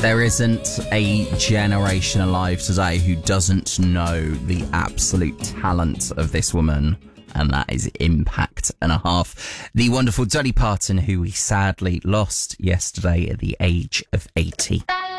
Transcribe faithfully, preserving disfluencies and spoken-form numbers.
There isn't a generation alive today who doesn't know the absolute talent of this woman, and that is Impact and a Half. The wonderful Dolly Parton, who we sadly lost yesterday at the age of eighty.